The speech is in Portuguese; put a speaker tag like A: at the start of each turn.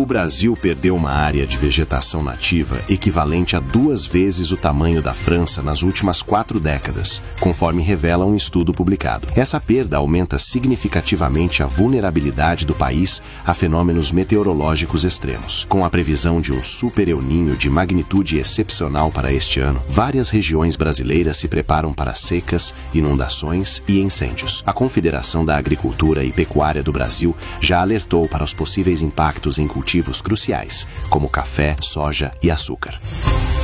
A: Brasil perdeu uma área de vegetação nativa equivalente a 2 vezes o tamanho da França nas últimas 4 décadas, conforme revela um estudo publicado. Essa perda aumenta significativamente a vulnerabilidade do país a fenômenos meteorológicos extremos. Com a previsão de um super El Niño de magnitude excepcional para este ano, várias regiões brasileiras se preparam para secas, inundações e incêndios. A Confederação da Agricultura e Pecuária do Brasil já alertou para os possíveis impactos em cultivos cruciais, como café, soja e açúcar.